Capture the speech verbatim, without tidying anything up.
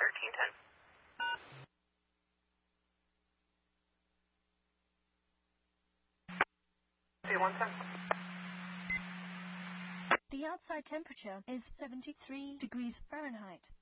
thirteen ten. two one seven. The outside temperature is seventy-three degrees Fahrenheit.